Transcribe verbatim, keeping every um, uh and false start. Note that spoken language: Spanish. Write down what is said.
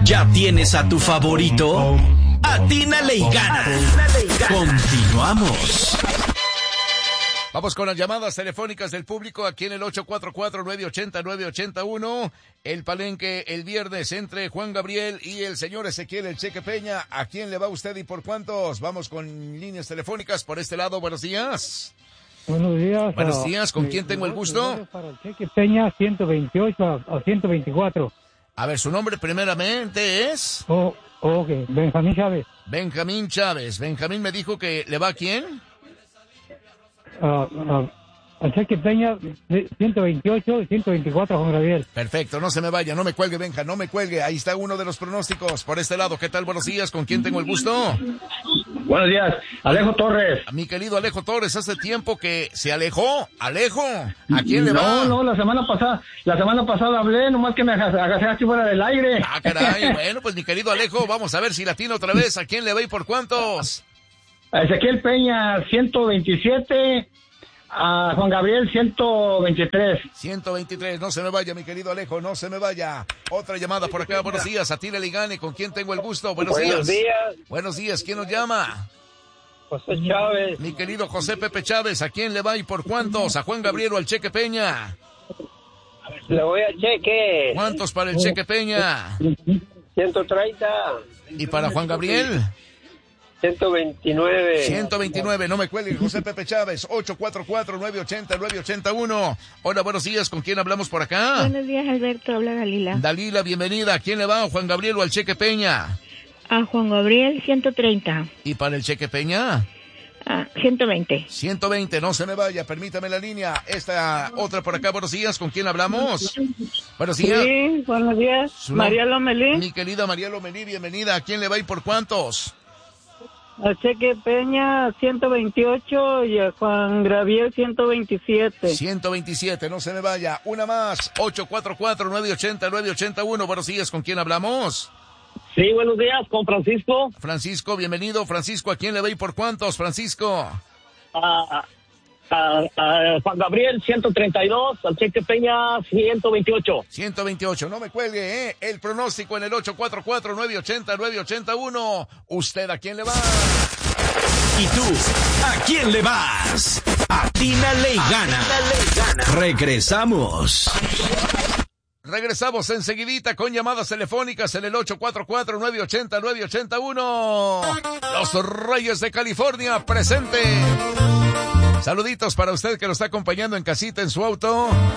¿Ya tienes a tu favorito? Atínale y gana. Continuamos. Vamos con las llamadas telefónicas del público aquí en el ocho cuatro cuatro, nueve ocho cero, nueve ocho uno. El palenque el viernes entre Juan Gabriel y el señor Ezequiel El Cheque Peña. ¿A quién le va usted y por cuántos? Vamos con líneas telefónicas por este lado. Buenos días. Buenos días. Buenos días. ¿Con quién tengo el gusto? Para el Cheque Peña, ciento veintiocho a ciento veinticuatro. A ver, su nombre primeramente es... Oh, ok, Benjamín Chávez. Benjamín Chávez. Benjamín me dijo que le va a quién. Uh, uh, al Cheque Peña, ciento veintiocho y ciento veinticuatro, Juan Gabriel. Perfecto, no se me vaya, no me cuelgue, Benja, no me cuelgue. Ahí está uno de los pronósticos. Por este lado, ¿qué tal? Buenos días, ¿con quién tengo el gusto? Buenos días, Alejo Torres. Mi querido Alejo Torres, hace tiempo que se alejó. Alejo, ¿a quién le no, va? No, no, la semana pasada, la semana pasada hablé, nomás que me agasaste fuera del aire. Ah, caray, bueno, pues mi querido Alejo, vamos a ver si latino otra vez. ¿A quién le va y por cuántos? A Ezequiel Peña, ciento veintisiete... A Juan Gabriel, ciento veintitrés. ciento veintitrés, no se me vaya, mi querido Alejo, no se me vaya. Otra llamada por acá, buenos días, a Tile Ligane, ¿con quién tengo el gusto? Buenos, Buenos días. días. Buenos días, ¿quién nos llama? José Chávez. Mi querido José Pepe Chávez, ¿a quién le va y por cuántos? ¿A Juan Gabriel o al Cheque Peña? Le voy a Cheque. ¿Cuántos para el Cheque Peña? ciento treinta. ¿Y para Juan Gabriel? ciento veintinueve. ciento veintinueve, no me cuelgue, José Pepe Chávez, ocho cuatro cuatro, nueve ocho cero, nueve ocho uno. Hola, buenos días, ¿con quién hablamos por acá? Buenos días, Alberto, habla Dalila. Dalila, bienvenida, ¿a quién le va? ¿A Juan Gabriel o al Cheque Peña? A Juan Gabriel, ciento treinta. ¿Y para el Cheque Peña? A ciento veinte. ciento veinte, no se me vaya, permítame la línea. Esta otra por acá, buenos días, ¿con quién hablamos? Buenos días. Sí, buenos días, María Lomelí. Mi querida María Lomelí, bienvenida, ¿a quién le va y por cuántos? A Cheque Peña, ciento veintiocho, y a Juan Gabriel, ciento veintisiete. ciento veintisiete, no se me vaya. Una más, ocho cuatro cuatro, nueve ocho cero, nueve ocho uno. Buenos días, ¿con quién hablamos? Sí, buenos días, con Francisco. Francisco, bienvenido. Francisco, ¿a quién le va y por cuántos, Francisco? A, a, a Juan Gabriel, ciento treinta y dos. Al Cheque Peña, ciento veintiocho. ciento veintiocho, no me cuelgue, ¿eh? El pronóstico en el ocho cuatro cuatro, nueve ocho cero, nueve ocho uno. ¿Usted a quién le va? ¿Y tú? ¿A quién le vas? Atínale y gana. Regresamos. Regresamos enseguidita con llamadas telefónicas en el ocho cuatro cuatro, nueve ocho cero, nueve ocho uno. Los Reyes de California presente. Saluditos para usted que lo está acompañando en casita en su auto.